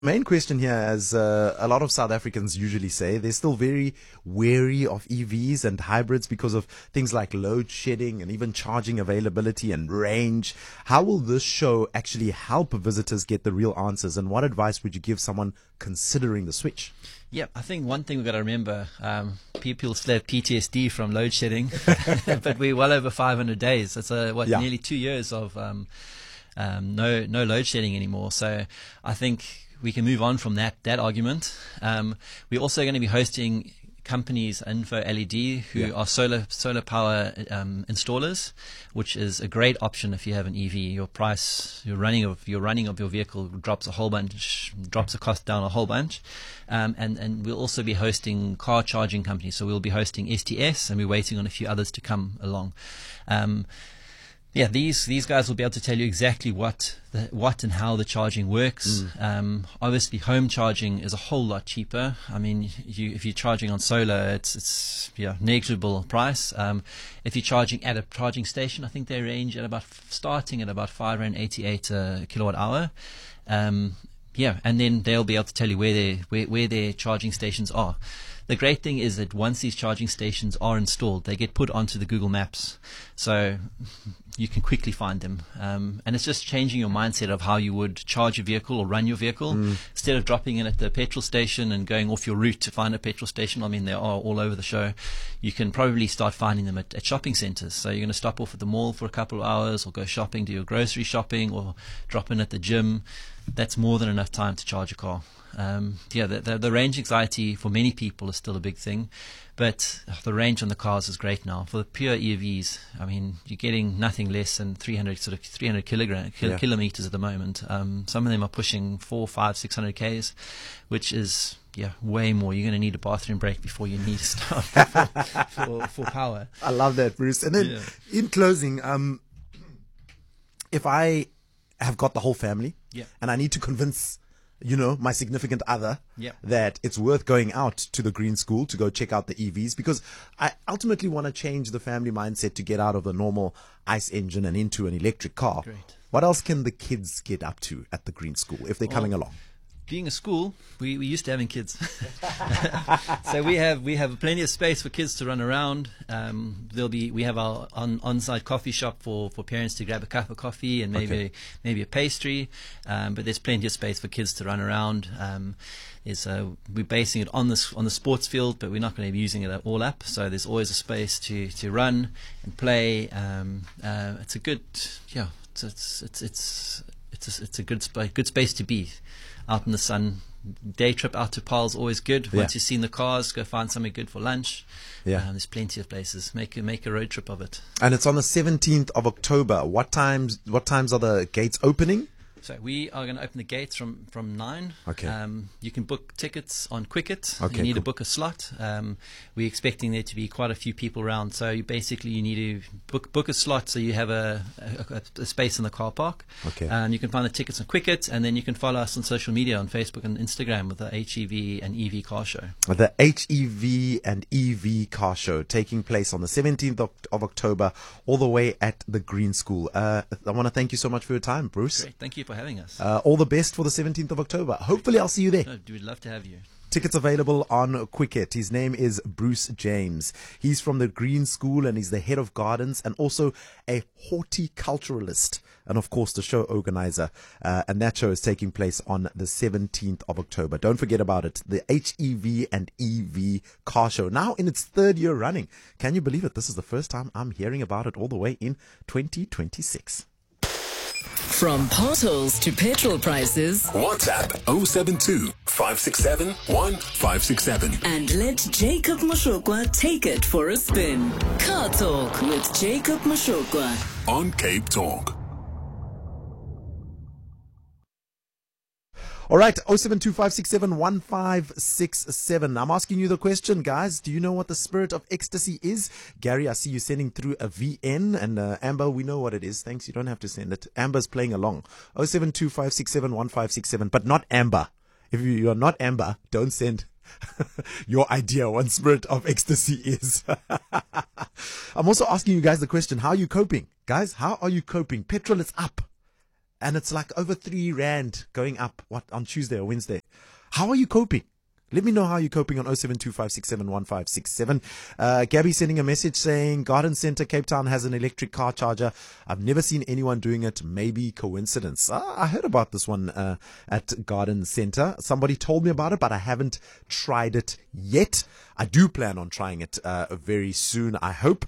Main question here, as a lot of South Africans usually say, they're still very wary of EVs and hybrids because of things like load shedding and even charging availability and range. How will this show actually help visitors get the real answers, and what advice would you give someone considering the switch? Yeah, I think one thing we've got to remember, people still have PTSD from load shedding, but we're well over 500 days. It's nearly 2 years of no load shedding anymore. So I think we can move on from that argument. We're also going to be hosting companies, Info LED, who are solar power installers, which is a great option if you have an EV. Your running of your vehicle drops the cost down a whole bunch. And we'll also be hosting car charging companies. So we'll be hosting STS, and we're waiting on a few others to come along. These guys will be able to tell you exactly what and how the charging works. Obviously, home charging is a whole lot cheaper. I mean, if you're charging on solar, it's negligible price. If you're charging at a charging station, I think they range at starting at about R5.88 a kilowatt hour. And then they'll be able to tell you where their charging stations are. The great thing is that once these charging stations are installed, they get put onto the Google Maps, so you can quickly find them. And it's just changing your mindset of how you would charge your vehicle or run your vehicle. Instead of dropping in at the petrol station and going off your route to find a petrol station, I mean, they are all over the show. You can probably start finding them at shopping centers. So you're going to stop off at the mall for a couple of hours, or go shopping, do your grocery shopping, or drop in at the gym. That's more than enough time to charge a car. The range anxiety for many people is still a big thing, but the range on the cars is great now. For the pure EVs, I mean, you're getting nothing less than 300 kilometers at the moment. Some of them are pushing 400, 500, 600 Ks, which is way more. You're going to need a bathroom break before you need to start for power. I love that, Bruce. And then in closing, if I have got the whole family and I need to convince my significant other, that it's worth going out to the Green School to go check out the EVs, because I ultimately want to change the family mindset to get out of a normal ICE engine and into an electric car. Great. What else can the kids get up to at the Green School if they're coming along? Being a school, we used to having kids, so we have plenty of space for kids to run around. We have our on-site coffee shop for parents to grab a cup of coffee and maybe a pastry, but there's plenty of space for kids to run around. We're basing it on the sports field, but we're not going to be using it all up. So there's always a space to run and play. It's a good it's a good space to be out in the sun. Day trip out to Paarl's always good. Once you've seen the cars, go find something good for lunch. There's plenty of places. Make a road trip of it. And it's on the 17th of October. What times are the gates opening? So we are going to open the gates from 9. Okay. You can book tickets on Quicket. Okay, you need to book a slot. We're expecting there to be quite a few people around. So you need to book a slot so you have a space in the car park. Okay. And you can find the tickets on Quicket, and then you can follow us on social media on Facebook and Instagram with the HEV and EV Car Show. The HEV and EV Car Show taking place on the 17th of October, all the way at the Green School. I want to thank you so much for your time, Bruce. Great. Thank you for having us. All the best for the 17th of October. Hopefully I'll see you there. We'd love to have you. Tickets available on Quicket. His name is Bruce James. He's from the Green School, and he's the head of gardens and also a horticulturalist, and of course the show organizer. And that show is taking place on the 17th of October. Don't forget about it. The HEV and EV Car Show, now in its 3rd year running. Can you believe it? This is the first time I'm hearing about it all the way in 2026. From potholes to petrol prices. WhatsApp 072 567 1567. And let Jacob Moshokwa take it for a spin. Car Talk with Jacob Moshokwa On Cape Talk. All right, 0725671567. I'm asking you the question, guys. Do you know what the spirit of ecstasy is? Gary, I see you sending through a VN, and Amber, we know what it is. Thanks, you don't have to send it. Amber's playing along. 0725671567, but not Amber. If you are not Amber, don't send your idea what spirit of ecstasy is. I'm also asking you guys the question, how are you coping? Guys, how are you coping? Petrol is up. and it's like over 3 rand going up, on Tuesday or Wednesday. How are you coping? Let me know how you're coping on 0725671567. Gabby sending a message saying Garden Centre, Cape Town has an electric car charger. I've never seen anyone doing it. Maybe coincidence. I heard about this one at Garden Centre. Somebody told me about it, but I haven't tried it yet. I do plan on trying it very soon, I hope.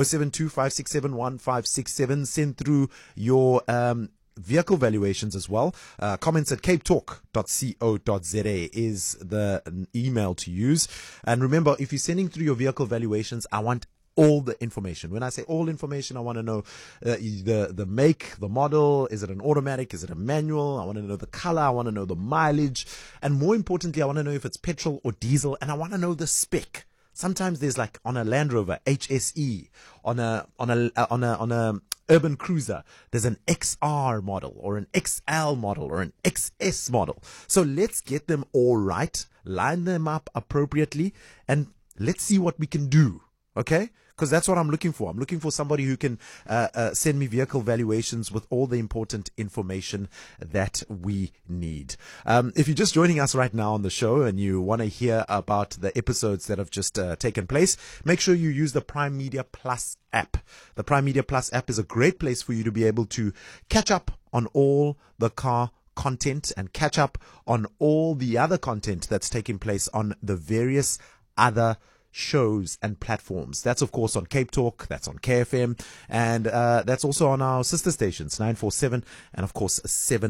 0725671567. Send through your vehicle valuations as well. Comments at capetalk.co.za is the email to use. And remember, if you're sending through your vehicle valuations, I want all the information. When I say all information, I want to know the make, the model. Is it an automatic? Is it a manual? I want to know the color. I want to know the mileage. And more importantly, I want to know if it's petrol or diesel. And I want to know the spec. Sometimes there's like on a Land Rover HSE, on a urban cruiser, there's an XR model or an XL model or an XS model. So let's get them all right, line them up appropriately, and let's see what we can do. Okay? Because that's what I'm looking for. I'm looking for somebody who can send me vehicle valuations with all the important information that we need. If you're just joining us right now on the show and you want to hear about the episodes that have just taken place, make sure you use the Prime Media Plus app. The Prime Media Plus app is a great place for you to be able to catch up on all the car content and catch up on all the other content that's taking place on the various other shows and platforms. That's of course on Cape Talk, that's on KFM, and that's also on our sister stations 947 and of course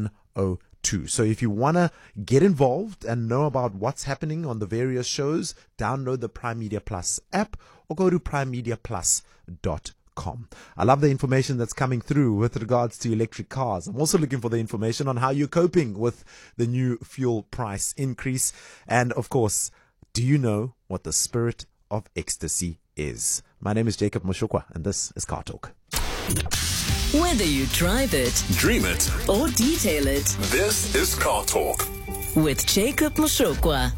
702. So if you want to get involved and know about what's happening on the various shows, download the Prime Media Plus app or go to primemediaplus.com. I love the information that's coming through with regards to electric cars. I'm also looking for the information on how you're coping with the new fuel price increase. And of course, do you know what the spirit of ecstasy is? My name is Jacob Moshokwa, and this is Car Talk. Whether you drive it, Dream it. or detail it, This is Car Talk. with Jacob Moshokwa.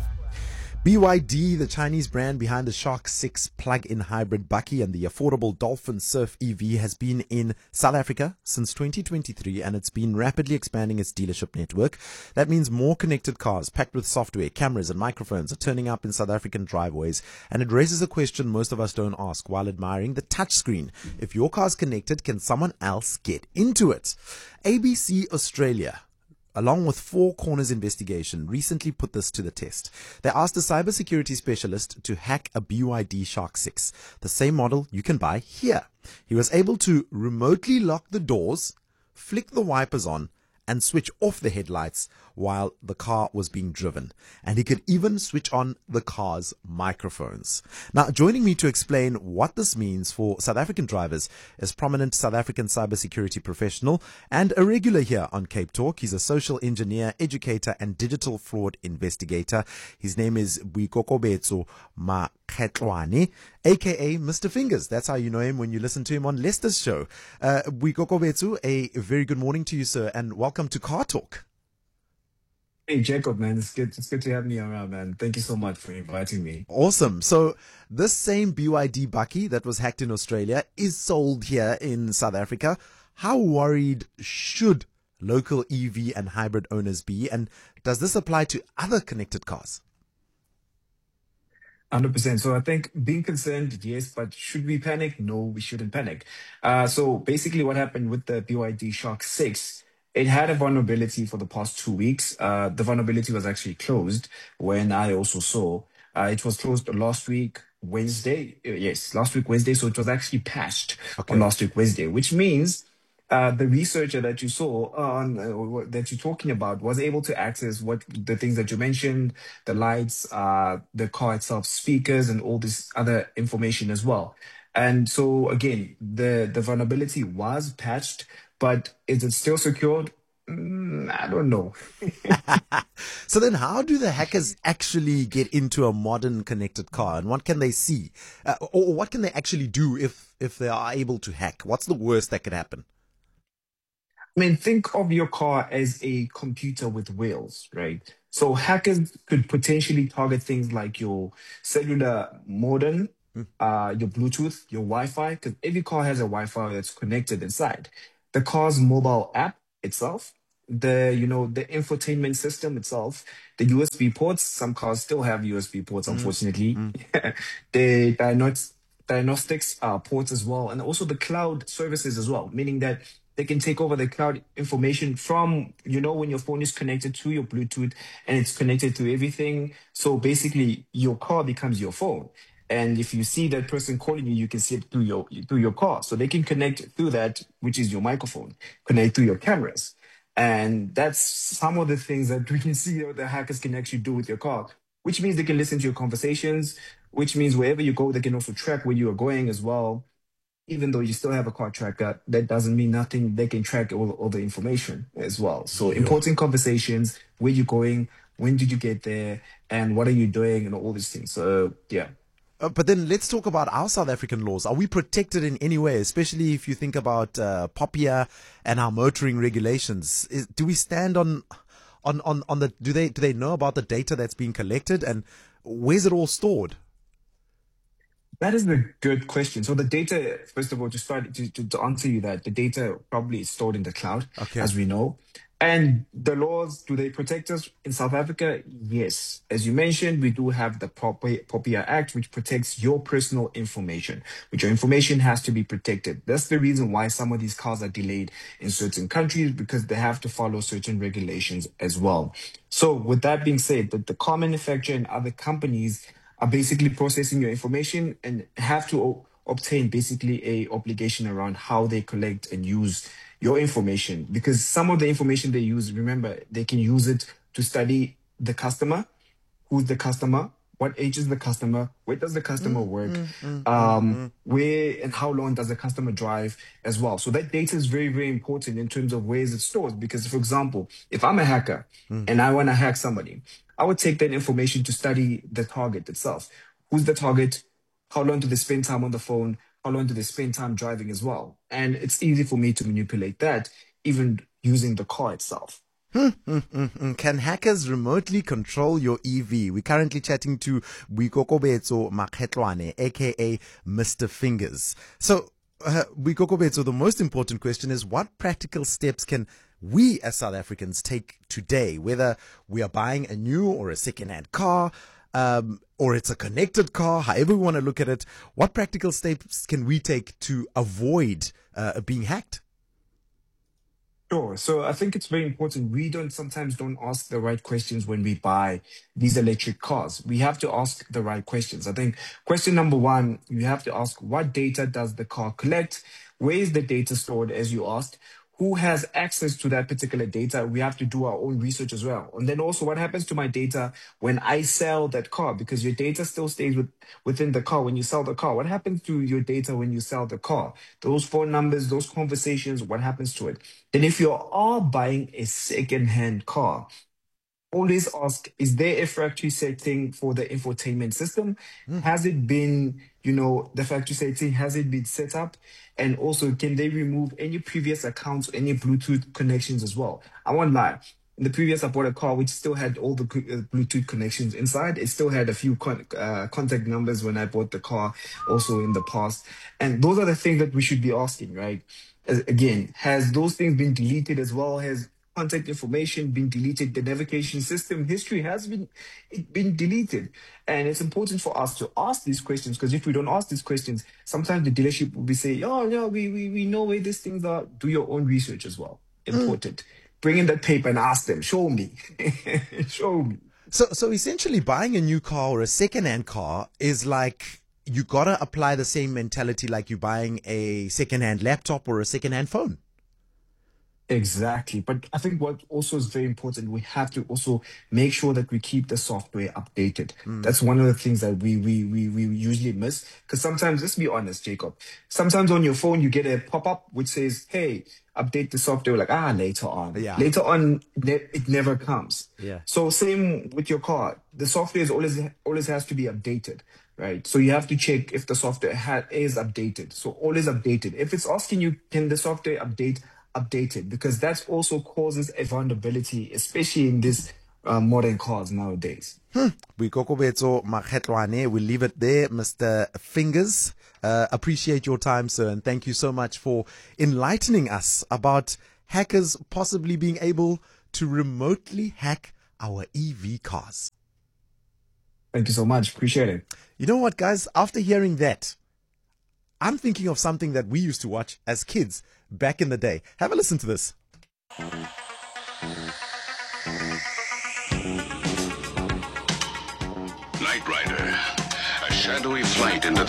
BYD, the Chinese brand behind the Shark 6 plug-in hybrid bakkie and the affordable Dolphin Surf EV, has been in South Africa since 2023, and it's been rapidly expanding its dealership network. That means more connected cars packed with software, cameras and microphones are turning up in South African driveways, and it raises a question most of us don't ask while admiring the touchscreen. If your car's connected, can someone else get into it? ABC Australia, along with Four Corners Investigation, recently put this to the test. They asked a cybersecurity specialist to hack a BYD Shark 6, the same model you can buy here. He was able to remotely lock the doors, flick the wipers on, and switch off the headlights while the car was being driven. And he could even switch on the car's microphones. Now, joining me to explain what this means for South African drivers is prominent South African cybersecurity professional and a regular here on Cape Talk. He's a social engineer, educator, and digital fraud investigator. His name is Boikokobetso Makgetlwane, aka Mr. Fingers. That's how you know him when you listen to him on Lester's show. Boikokobetso, a very good morning to you, sir, and welcome to Car Talk. Hey Jacob, man, it's good. It's good to have me around, man. Thank you so much for inviting me. Awesome. So this same BYD bakkie that was hacked in Australia is sold here in South Africa. How worried should local EV and hybrid owners be? And does this apply to other connected cars? 100%. So I think being concerned, yes, but should we panic? No, we shouldn't panic. So basically what happened with the BYD Shark 6, it had a vulnerability for the past 2 weeks. The vulnerability was actually closed when I also saw. It was closed last week, Wednesday. Yes, last week, Wednesday. So it was actually patched on last week, Wednesday, which means the researcher that you saw on that you're talking about was able to access what the things that you mentioned, the lights, the car itself, speakers, and all this other information as well. And so again, the vulnerability was patched, but is it still secured? I don't know. So then how do the hackers actually get into a modern connected car, and what can they see? Or what can they actually do if they are able to hack? What's the worst that could happen? I mean, think of your car as a computer with wheels, right? So hackers could potentially target things like your cellular modem, your Bluetooth, your Wi-Fi, because every car has a Wi-Fi that's connected inside. The car's mobile app itself, the infotainment system itself, the USB ports. Some cars still have USB ports, unfortunately. The diagnostics ports as well, and also the cloud services as well, meaning that they can take over the cloud information from, when your phone is connected to your Bluetooth and it's connected to everything. So basically, your car becomes your phone. And if you see that person calling you, you can see it through your car. So they can connect through that, which is your microphone, connect through your cameras. And that's some of the things that we can see that the hackers can actually do with your car, which means they can listen to your conversations, which means wherever you go, they can also track where you are going as well. Even though you still have a car tracker, that doesn't mean nothing. They can track all the information as well. So important conversations, where you're going, when did you get there, and what are you doing, and all these things. So, yeah. But then let's talk about our South African laws. Are we protected in any way, especially if you think about POPIA and our motoring regulations? Do we stand on the, do they know about the data that's being collected, and where's it all stored? That is a good question. So the data, first of all, to answer you that, the data probably is stored in the cloud, as we know. And the laws, do they protect us in South Africa? Yes. As you mentioned, we do have the POPIA Act, which protects your personal information, which your information has to be protected. That's the reason why some of these cars are delayed in certain countries, because they have to follow certain regulations as well. So with that being said, the car manufacturer and other companies are basically processing your information and have to obtain basically a obligation around how they collect and use your information, because some of the information they use, remember, they can use it to study the customer, who's the customer, what age is the customer, where does the customer work, where and how long does the customer drive as well. So that data is very, very important in terms of where is it stored. Because, for example, if I'm a hacker and I want to hack somebody, I would take that information to study the target itself. Who's the target? How long do they spend time on the phone? How long do they spend time driving as well? And it's easy for me to manipulate that, even using the car itself. Can hackers remotely control your EV? We're currently chatting to Boikokobetso Makhetlwane, aka Mr. Fingers. So, Boikokobetso, the most important question is, what practical steps can we as South Africans take today, whether we are buying a new or a second-hand car, or it's a connected car, however we want to look at it? What practical steps can we take to avoid being hacked? Sure. So I think it's very important. We sometimes don't ask the right questions when we buy these electric cars. We have to ask the right questions. I think question number one, you have to ask, what data does the car collect? Where is the data stored, as you asked? Who has access to that particular data? We have to do our own research as well. And then also, what happens to my data when I sell that car? Because your data still stays within the car when you sell the car. What happens to your data when you sell the car? Those phone numbers, those conversations, what happens to it? Then if you are buying a second-hand car, always ask, is there a factory setting for the infotainment system? Has it been, the factory setting, has it been set up? And also, can they remove any previous accounts, any Bluetooth connections as well? I won't lie. In the previous, I bought a car which still had all the Bluetooth connections inside. It still had a few contact numbers when I bought the car also in the past. And those are the things that we should be asking, right? Again, has those things been deleted as well? Has contact information been deleted? The navigation system history has been deleted. And it's important for us to ask these questions, because if we don't ask these questions, sometimes the dealership will be saying, oh, no, we know where these things are. Do your own research as well. Important. Bring in that paper and ask them, show me. Show me. So essentially, buying a new car or a second-hand car is like, you got to apply the same mentality like you're buying a second-hand laptop or a second-hand phone. Exactly. But I think what also is very important, we have to also make sure that we keep the software updated. That's one of the things that we usually miss. Because sometimes, let's be honest, Jacob, sometimes on your phone, you get a pop-up which says, hey, update the software. Like, later on. Yeah. Later on, it never comes. Yeah. So same with your car. The software is always has to be updated. Right. So you have to check if the software is updated. So always updated. If it's asking you, can the software updated, because that also causes a vulnerability, especially in this modern cars nowadays. Boikokobetso Makhetlwane, we'll leave it there. Mr. Fingers, appreciate your time, sir, and thank you so much for enlightening us about hackers possibly being able to remotely hack our EV cars. Thank you so much. Appreciate it. You know what, guys? After hearing that, I'm thinking of something that we used to watch as kids back in the day. Have a listen to this. Knight Rider, a shadowy flight into the